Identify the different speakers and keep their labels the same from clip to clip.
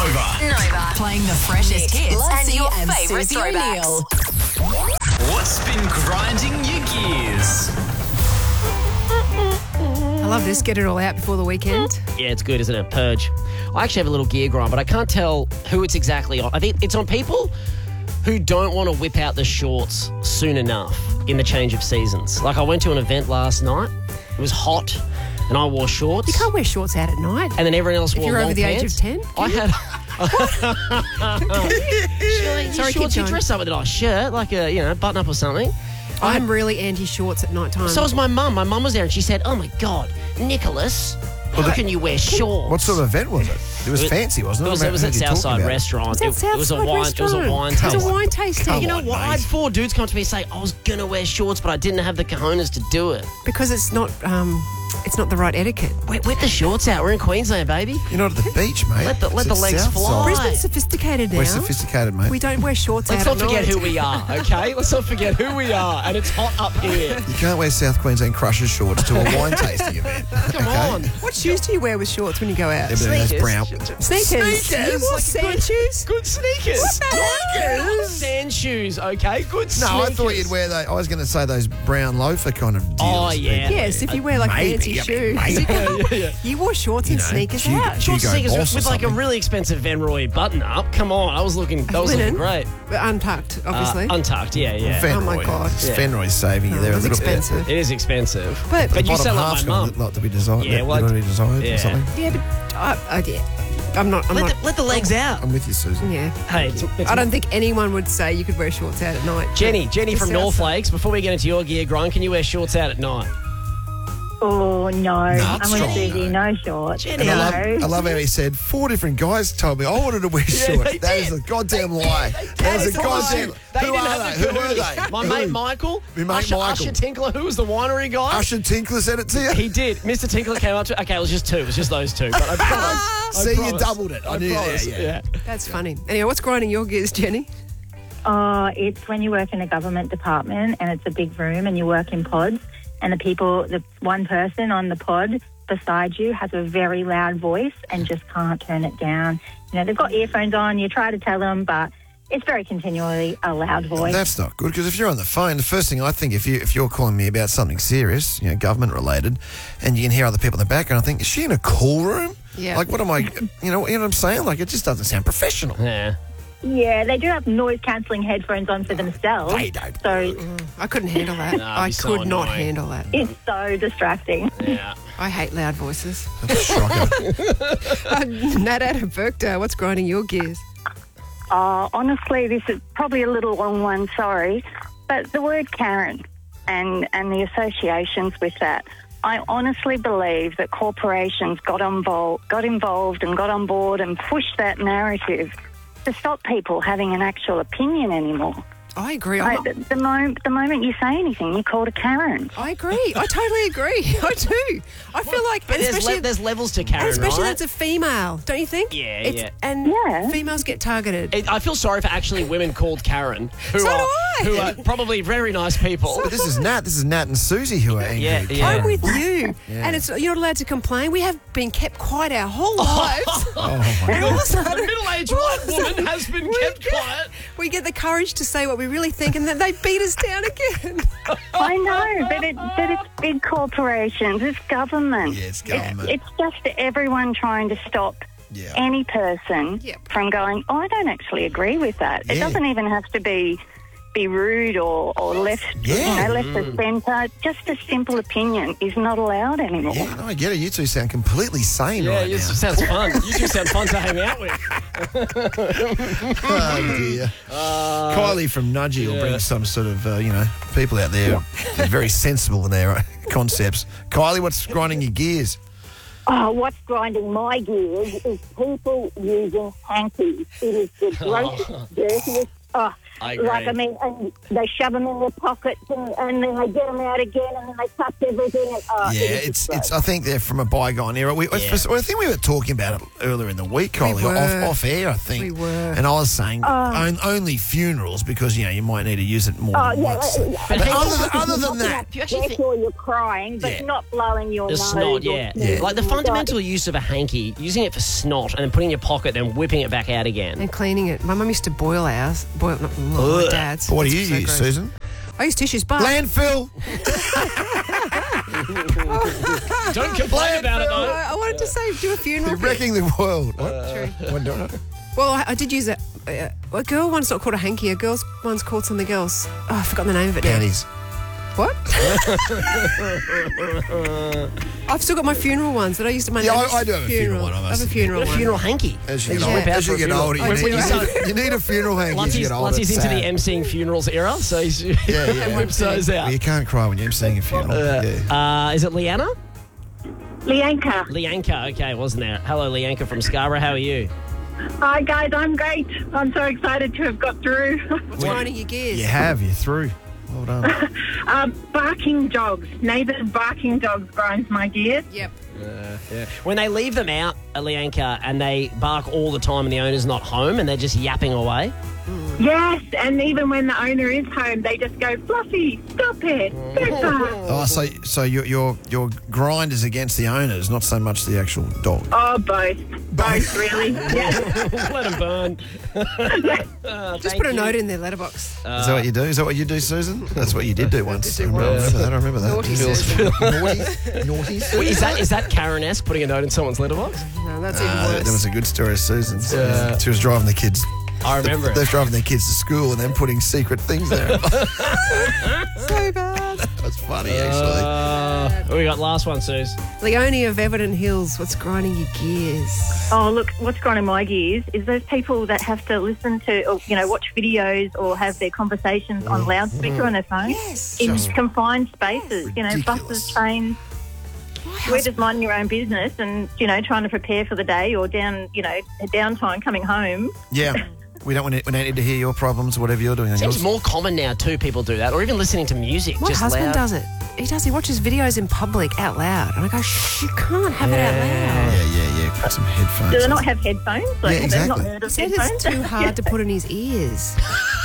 Speaker 1: Nova. Playing the freshest hits and your favourite throwbacks.
Speaker 2: What's been grinding your gears?
Speaker 3: I love this. Get it all out before the weekend.
Speaker 4: Yeah, it's good, isn't it? Purge. I actually have a little gear grind, but I can't tell who it's exactly on. I think it's on people who don't want to whip out the shorts soon enough in the change of seasons. Like, I went to an event last night. It was hot, and I wore shorts.
Speaker 3: You can't wear shorts out at night.
Speaker 4: And then everyone else wore
Speaker 3: you're
Speaker 4: long
Speaker 3: over the
Speaker 4: pants.
Speaker 3: age of 10?
Speaker 4: I had...
Speaker 3: Sorry,
Speaker 4: shorts, you
Speaker 3: keep going.
Speaker 4: dress up with a nice shirt, like a, button up or something.
Speaker 3: I'm really anti-shorts at night time.
Speaker 4: So was my mum. My mum was there and she said, "Oh my God, Nicholas, how can you wear shorts?"
Speaker 5: What sort of event was it? It was fancy, wasn't it?
Speaker 4: It was at Southside Restaurant.
Speaker 3: It was
Speaker 4: a wine tasting.
Speaker 3: It's a wine tasting.
Speaker 4: You know what? I had 4 dudes come to me and say I was gonna wear shorts, but I didn't have the cojones to do it.
Speaker 3: Because it's not the right etiquette.
Speaker 4: Whip the shorts out. We're in Queensland, baby.
Speaker 5: You're not at the beach, mate.
Speaker 4: Let the
Speaker 5: It's
Speaker 4: legs
Speaker 5: south
Speaker 4: fly.
Speaker 5: side.
Speaker 3: Brisbane's sophisticated now.
Speaker 5: We're sophisticated, mate.
Speaker 3: We don't wear shorts
Speaker 4: Let's
Speaker 3: out
Speaker 4: not
Speaker 3: at
Speaker 4: forget
Speaker 3: night.
Speaker 4: who we are, okay? Let's not forget who we are, and it's hot up here.
Speaker 5: You can't wear South Queensland Crushers shorts to a wine tasting event.
Speaker 4: Come on.
Speaker 3: What shoes do you wear with shorts when you go out?
Speaker 5: Yeah, but those brown.
Speaker 3: Sneakers. You wore sand shoes?
Speaker 4: Good sneakers.
Speaker 3: Sneakers.
Speaker 4: Sand shoes, okay? Good sneakers.
Speaker 5: No, I thought you'd wear those. I was going to say those brown loafer kind of deals.
Speaker 4: Oh, yeah.
Speaker 3: Yes, if you wear like fancy shoes. You wore shorts and sneakers out.
Speaker 4: Short
Speaker 5: Hugo
Speaker 4: sneakers
Speaker 5: Boss or
Speaker 4: with like a
Speaker 5: something.
Speaker 4: really expensive Van Roy button-up. Come on, that was looking
Speaker 3: Linen.
Speaker 4: great.
Speaker 3: But untucked, obviously.
Speaker 4: Untucked, yeah.
Speaker 5: Fenroy.
Speaker 3: Oh, my God.
Speaker 5: Fenroy's saving you there a
Speaker 3: It's
Speaker 5: little
Speaker 3: expensive.
Speaker 4: It is expensive.
Speaker 3: But
Speaker 4: you
Speaker 5: bit.
Speaker 4: sound
Speaker 5: Bottom
Speaker 4: like my
Speaker 5: half's got a
Speaker 4: mum.
Speaker 5: lot to be desired.
Speaker 4: Yeah, well,
Speaker 5: to be desired
Speaker 4: yeah.
Speaker 5: or something.
Speaker 3: Yeah, but I'm not.
Speaker 4: Let the legs out.
Speaker 5: I'm with you, Susan.
Speaker 3: Yeah.
Speaker 4: Hey, it's
Speaker 3: I don't think anyone would say you could wear shorts out at night.
Speaker 4: Jenny from
Speaker 3: Just
Speaker 4: North
Speaker 3: outside.
Speaker 4: Lakes, before we get into your gear grind, can you wear shorts out at night?
Speaker 6: Oh, no. I'm
Speaker 5: strong,
Speaker 6: with Susie, no shorts.
Speaker 4: Jenny.
Speaker 5: And
Speaker 6: No.
Speaker 5: I love how he said 4 different guys told me I wanted to wear shorts.
Speaker 4: they
Speaker 5: That is
Speaker 4: did.
Speaker 5: a goddamn lie. That is a goddamn. Who are they? Who were they?
Speaker 4: My mate Michael.
Speaker 5: Your mate Michael.
Speaker 4: Usher Tinkler, who was the winery guy.
Speaker 5: Usher Tinkler said it to you?
Speaker 4: He did. Mr. Tinkler came up to... Okay, it was just 2. It was just those 2. But I promise.
Speaker 5: See, you doubled it. I knew that.
Speaker 4: promise.
Speaker 5: Yeah.
Speaker 3: That's funny. Anyway, what's grinding your gears, Jenny?
Speaker 6: It's when you work in a government department and it's a big room and you work in pods and the one person on the pod beside you has a very loud voice and just can't turn it down. You know, they've got earphones on, you try to tell them, but it's very continually a loud voice.
Speaker 5: That's not good, because if you're on the phone, the first thing I think, if you're calling me about something serious, government related, and you can hear other people in the background, I think, is she in a call room?
Speaker 3: Yeah.
Speaker 5: Like, what am I? You know what I'm saying? Like, it just doesn't sound professional.
Speaker 4: Yeah.
Speaker 6: Yeah, they do have noise-cancelling headphones on for themselves.
Speaker 5: They don't.
Speaker 6: So
Speaker 3: I couldn't handle that.
Speaker 4: Nah,
Speaker 3: I
Speaker 4: it'd be so
Speaker 3: could not
Speaker 4: annoying.
Speaker 3: handle that.
Speaker 6: it's so distracting.
Speaker 4: Yeah.
Speaker 3: I hate loud voices.
Speaker 5: That's a shocker.
Speaker 3: Nat out of Berkdale, what's grinding your gears?
Speaker 7: Honestly, this is probably a little long one, sorry, but the word Karen and the associations with that, I honestly believe that corporations got involved and got on board and pushed that narrative to stop people having an actual opinion anymore.
Speaker 3: I agree.
Speaker 7: The moment you say anything, you're called a Karen.
Speaker 3: I agree. I totally agree. I do. I feel like,
Speaker 4: But
Speaker 3: especially
Speaker 4: there's levels to Karen,
Speaker 3: and especially
Speaker 4: right?
Speaker 3: that's a female, don't you think?
Speaker 4: Yeah,
Speaker 3: It's-
Speaker 4: yeah.
Speaker 3: And
Speaker 7: Yeah.
Speaker 3: females get targeted.
Speaker 4: I feel sorry for actually women called Karen, who
Speaker 3: So
Speaker 4: are
Speaker 3: do I.
Speaker 4: who are probably very nice people.
Speaker 5: But this is Nat and Susie who are angry.
Speaker 4: Yeah, yeah.
Speaker 3: I'm with you.
Speaker 5: Yeah.
Speaker 3: And you're not allowed to complain. We have been kept quiet our whole lives.
Speaker 5: Oh, my
Speaker 3: And all of a
Speaker 4: The
Speaker 3: sudden,
Speaker 4: middle-aged
Speaker 3: all
Speaker 4: white
Speaker 3: of a sudden,
Speaker 4: woman has been
Speaker 3: we
Speaker 4: kept
Speaker 3: get-
Speaker 4: quiet.
Speaker 3: We get the courage to say what we really think, and then they beat us down again.
Speaker 7: I know, but it's big corporations, it's government.
Speaker 5: Yeah, it's government.
Speaker 7: It's just everyone trying to stop
Speaker 5: Yeah.
Speaker 7: any person
Speaker 3: Yep.
Speaker 7: from going, I don't actually agree with that. It
Speaker 5: Yeah.
Speaker 7: doesn't even have to be rude or left,
Speaker 5: Yeah.
Speaker 7: left of centre. Just a simple opinion is not allowed anymore.
Speaker 5: Yeah, no, I get it. You two sound completely sane
Speaker 4: Yeah,
Speaker 5: right
Speaker 4: it
Speaker 5: now.
Speaker 4: sounds fun. You two sound fun to hang out with.
Speaker 5: Oh, dear. Kylie from Nudgee will bring some sort of, people out there who are very sensible in their concepts. Kylie, what's grinding your gears?
Speaker 6: Oh, what's grinding my gears is people using hankies. It is the grossest, dirtiest. Oh,
Speaker 4: I agree.
Speaker 7: Like, I mean, and they shove them in their pockets and then they get them out again and then they touch everything. And,
Speaker 5: it's. I think they're from a bygone era. I think we were talking about it earlier in the week, Kylie, off air, I think.
Speaker 3: We were.
Speaker 5: And I was saying only funerals because, you might need to use it more than once. But other than that...
Speaker 7: Therefore you're crying, but not blowing your
Speaker 4: the
Speaker 7: nose.
Speaker 4: snot, like the fundamental use of a hanky, using it for snot and then putting it in your pocket, then whipping it back out again.
Speaker 3: And cleaning it. My mum used to boil ours. Not my dad's.
Speaker 5: What do you
Speaker 3: So
Speaker 5: use,
Speaker 3: gross.
Speaker 5: Susan?
Speaker 3: I use tissues, but...
Speaker 5: Landfill.
Speaker 4: Don't complain about it, though.
Speaker 3: I wanted to say, do a funeral.
Speaker 5: You're wrecking the world. What?
Speaker 3: True. Well, I did use a girl one's not called a hanky. A girl's one's called something else. Oh, I've forgotten the name of it now.
Speaker 5: Panties.
Speaker 3: What? I've still got my funeral ones that I used to make.
Speaker 5: I do have a funeral one.
Speaker 3: I have a funeral
Speaker 4: A
Speaker 3: one.
Speaker 4: funeral hanky.
Speaker 5: As you
Speaker 3: Yeah.
Speaker 5: get older,
Speaker 3: I do.
Speaker 5: you need a funeral hanky as you get older.
Speaker 4: Lutzie's
Speaker 5: It's
Speaker 4: into the
Speaker 5: sad.
Speaker 4: emceeing funerals era, so he's
Speaker 5: Yeah.
Speaker 4: whips those out.
Speaker 5: Well, you can't cry when you're emceeing a funeral.
Speaker 4: Is it Leanna?
Speaker 7: Leanka.
Speaker 4: Leanka, okay, wasn't there? Hello, Leanka from Scarborough. How are you?
Speaker 7: Hi, guys. I'm great. I'm so excited to have got through.
Speaker 3: What's grinding your gears?
Speaker 5: You're through. Well done.
Speaker 7: Barking dogs. Neighbours barking dogs grinds my gears.
Speaker 3: Yep.
Speaker 4: When they leave them out, Leanka, and they bark all the time and the owner's not home and they're just yapping away.
Speaker 7: Yes, and even when the owner is home, they just go, Fluffy, stop it. Pepper.
Speaker 5: Oh, so your grind is against the owners, not so much the actual dog.
Speaker 7: Oh, both. Both, really. Yeah.
Speaker 4: Let them burn.
Speaker 3: Just put a note in their letterbox.
Speaker 5: Is that what you do? Is that what you do, Susan? That's what you did do once.
Speaker 3: did
Speaker 5: I
Speaker 3: once.
Speaker 5: remember that.
Speaker 3: Naughty
Speaker 4: Feels-
Speaker 3: Susan.
Speaker 5: Naughty.
Speaker 4: Wait, is that Karen-esque, putting a note in someone's letterbox?
Speaker 3: No, that's even
Speaker 5: There
Speaker 3: worse.
Speaker 5: was a good story of Susan's. She was driving the kids.
Speaker 4: I remember
Speaker 5: They're
Speaker 4: it.
Speaker 5: driving their kids to school and then putting secret things there.
Speaker 3: So bad.
Speaker 5: That's funny, actually.
Speaker 4: We got last one, Suze.
Speaker 3: Leonie of Everton Hills, what's grinding your gears?
Speaker 6: Oh, look, what's grinding my gears is those people that have to listen to or, watch videos or have their conversations on loudspeaker on their phone in confined spaces,
Speaker 5: ridiculous.
Speaker 6: buses, trains. We're just minding your own business and, trying to prepare for the day or downtime coming home.
Speaker 5: Yeah. We don't need to hear your problems, whatever you're doing. On
Speaker 4: Seems
Speaker 5: yours.
Speaker 4: more common now, too, people do that, or even listening to music
Speaker 3: My
Speaker 4: just
Speaker 3: husband
Speaker 4: loud.
Speaker 3: does it. He watches videos in public out loud. And I go, shh, you can't have it out loud.
Speaker 5: Yeah. Put some headphones.
Speaker 6: Do they
Speaker 5: on.
Speaker 6: not have headphones?
Speaker 5: Yeah,
Speaker 6: Have they not
Speaker 5: exactly.
Speaker 6: heard
Speaker 3: He
Speaker 6: of
Speaker 3: said
Speaker 6: headphones?
Speaker 3: it's too hard to put in his ears.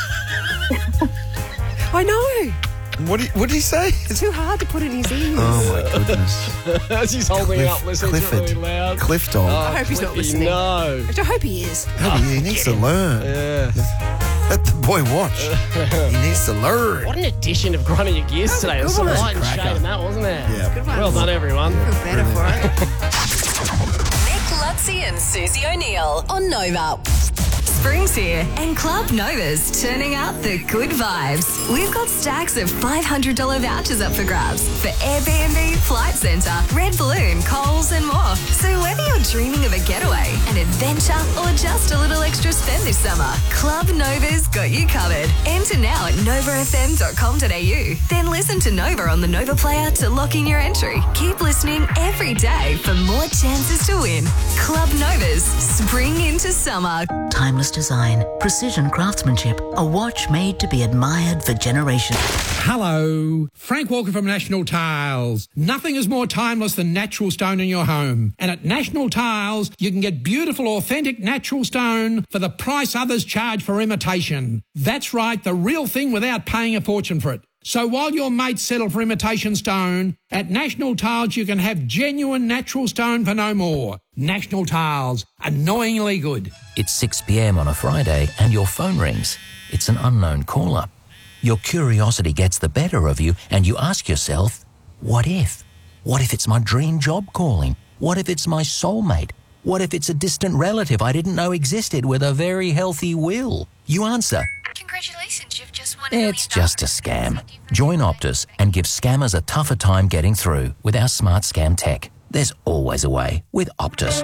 Speaker 3: I know.
Speaker 5: What did he say?
Speaker 3: It's too hard to put in his ears.
Speaker 5: Oh, my goodness.
Speaker 4: As he's holding it up, listening to it really loud.
Speaker 5: Cliff dog.
Speaker 3: I hope he's not
Speaker 4: Cliffy,
Speaker 3: listening.
Speaker 4: No.
Speaker 3: Which I hope he is.
Speaker 5: He needs to learn. Let the boy watch. He needs to learn.
Speaker 4: What an edition of Grinding Your Gears today. There's some
Speaker 3: good one.
Speaker 4: light and shade in that, wasn't there?
Speaker 5: Yeah.
Speaker 3: Good one.
Speaker 4: Well done, everyone.
Speaker 3: I feel better for it.
Speaker 1: Nick Lutzi and Susie O'Neill on Nova. Spring's here and Club Nova's turning out the good vibes. We've got stacks of $500 vouchers up for grabs for Airbnb, Flight Centre, Red Balloon, Coles and more. So whether you're dreaming of a getaway, an adventure or just a little extra spend this summer, Club Nova's got you covered. Enter now at novafm.com.au. Then listen to Nova on the Nova Player to lock in your entry. Keep listening every day for more chances to win. Club Nova's Spring into Summer.
Speaker 8: Timeless design, precision craftsmanship, a watch made to be admired for generations.
Speaker 9: Hello, Frank Walker from National Tiles. Nothing is more timeless than natural stone in your home. And at National Tiles, you can get beautiful, authentic natural stone for the price others charge for imitation. That's right, the real thing without paying a fortune for it. So while your mates settle for imitation stone, at National Tiles you can have genuine natural stone for no more. National Tiles, annoyingly good.
Speaker 10: It's 6 p.m. on a Friday and your phone rings. It's an unknown caller. Your curiosity gets the better of you and you ask yourself, what if? What if it's my dream job calling? What if it's my soulmate? What if it's a distant relative I didn't know existed with a very healthy will? You answer,
Speaker 11: Congratulations, you've just won
Speaker 10: it's just a scam. Join Optus and give scammers a tougher time getting through with our smart scam tech. There's always a way with Optus.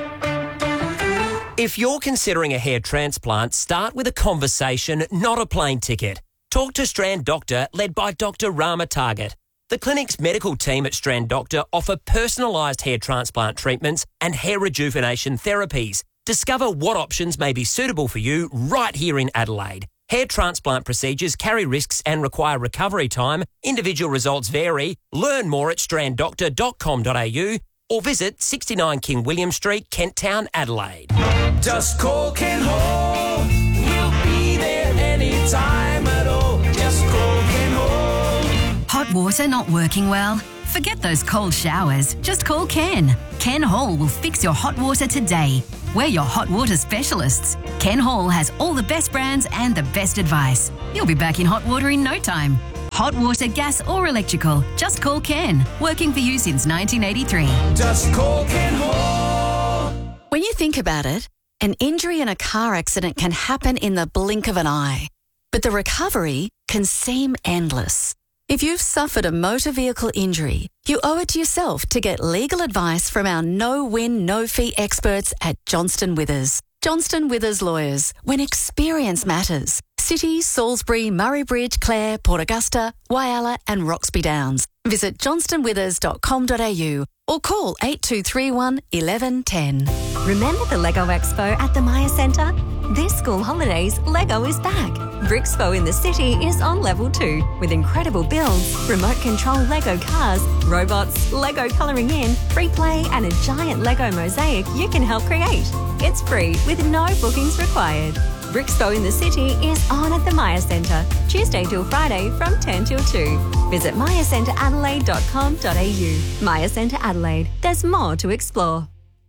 Speaker 12: If you're considering a hair transplant, start with a conversation, not a plane ticket. Talk to Strand Doctor, led by Dr. Rama Target. The clinic's medical team at Strand Doctor offer personalised hair transplant treatments and hair rejuvenation therapies. Discover what options may be suitable for you right here in Adelaide. Hair transplant procedures carry risks and require recovery time. Individual results vary. Learn more at stranddoctor.com.au or visit 69 King William Street, Kent Town, Adelaide.
Speaker 2: Just call Ken Hall. We'll be there anytime at all. Just call Ken Hall.
Speaker 1: Hot water not working well? Forget those cold showers. Just call Ken. Ken Hall will fix your hot water today. We're your hot water specialists. Ken Hall has all the best brands and the best advice. You'll be back in hot water in no time. Hot water, gas or electrical. Just call Ken. Working for you since 1983.
Speaker 2: Just call Ken Hall.
Speaker 13: When you think about it, an injury in a car accident can happen in the blink of an eye. But the recovery can seem endless. If you've suffered a motor vehicle injury, you owe it to yourself to get legal advice from our no-win, no-fee experts at Johnston Withers. Johnston Withers Lawyers, when experience matters. City, Salisbury, Murray Bridge, Clare, Port Augusta, Whyalla and Roxby Downs. Visit johnstonwithers.com.au or call 8231 1110.
Speaker 14: Remember the Lego Expo at the Maya Centre? This school holidays, Lego is back. Brixpo in the city is on level 2 with incredible builds, remote control Lego cars, robots, Lego colouring in, free play and a giant Lego mosaic you can help create. It's free with no bookings required. Brixpo in the city is on at the Maya Centre, Tuesday till Friday from 10 till 2. Visit mayacenteradelaide.com.au. Maya Centre Adelaide. There's more to explore.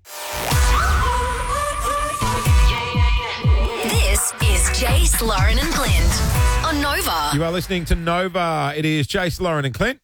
Speaker 1: This is Jace, Lauren and Clint on Nova.
Speaker 15: You are listening to Nova. It is Jace, Lauren and Clint.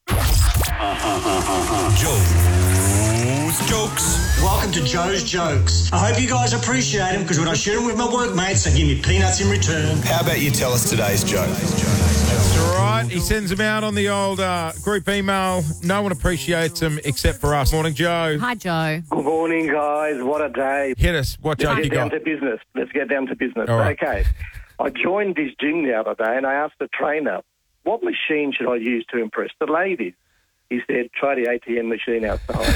Speaker 16: Joe's Jokes. Welcome to Joe's Jokes. I hope you guys appreciate them because when I share them with my workmates, they give me peanuts in return.
Speaker 17: How about you tell us today's joke?
Speaker 15: That's all right. He sends them out on the old group email. No one appreciates them except for us. Morning, Joe.
Speaker 18: Hi, Joe.
Speaker 19: Good morning, guys. What a day.
Speaker 15: Hit us. What joke you got?
Speaker 19: Let's get down to business.
Speaker 15: All right.
Speaker 19: Okay. I joined this gym the other day and I asked the trainer, what machine should I use to impress the ladies? He said, try the ATM machine outside.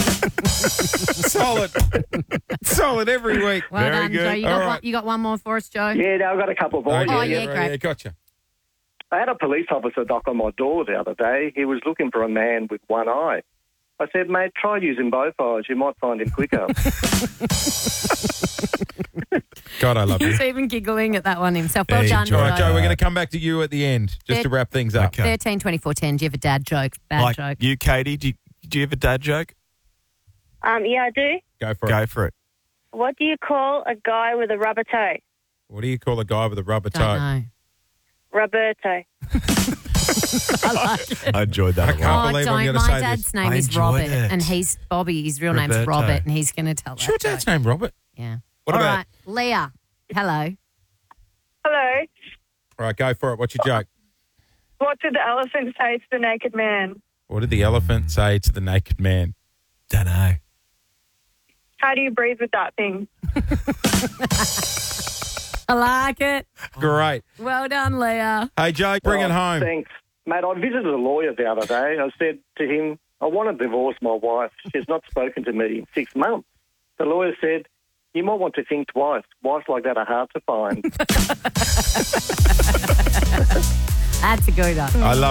Speaker 15: Solid every week.
Speaker 18: Well
Speaker 15: Very
Speaker 18: done,
Speaker 15: good.
Speaker 18: Joe. You got one more for us, Joe?
Speaker 19: Yeah, no, I've got a couple more.
Speaker 18: Great.
Speaker 15: Gotcha.
Speaker 19: I had a police officer knock on my door the other day. He was looking for a man with one eye. I said, mate, try using both eyes. You might find him quicker.
Speaker 15: God, I love you.
Speaker 18: He's even giggling at that one himself. Well
Speaker 15: Hey,
Speaker 18: done,
Speaker 15: Joe. All right,
Speaker 18: Joe.
Speaker 15: Joe, we're going to come back to you at the end just to wrap things up.
Speaker 18: 13, 24, 10. Do you have a dad joke? Bad joke?
Speaker 17: You, Katie, do you have a dad joke?
Speaker 20: Yeah, I do.
Speaker 15: Go for it.
Speaker 20: What do you call a guy with a rubber toe?
Speaker 15: What do you call a guy with a rubber toe?
Speaker 18: Don't know.
Speaker 20: Roberto.
Speaker 18: I like it.
Speaker 17: I enjoyed that.
Speaker 15: I can't believe I'm going to say
Speaker 18: My dad's
Speaker 15: this.
Speaker 18: name is Robert, and he's Bobby. His real name's
Speaker 17: Roberto.
Speaker 18: Robert, and he's going to tell that.
Speaker 15: Your dad's name Robert?
Speaker 18: Yeah.
Speaker 15: What
Speaker 18: All
Speaker 15: about?
Speaker 18: right, Leah. Hello.
Speaker 20: Hello.
Speaker 15: All right, go for it. What's your joke?
Speaker 20: What did the elephant say to the naked man?
Speaker 15: What did the elephant say to the naked man?
Speaker 17: Don't know.
Speaker 20: How do you breathe with that thing?
Speaker 18: I like it.
Speaker 15: Great.
Speaker 18: Well done, Leah.
Speaker 15: Hey, Jake, bring it home.
Speaker 19: Thanks. Mate, I visited a lawyer the other day. I said to him, I want to divorce my wife. She's not spoken to me in 6 months. The lawyer said, you might want to think twice. Wives like that are hard to find.
Speaker 18: That's a good one.
Speaker 15: I love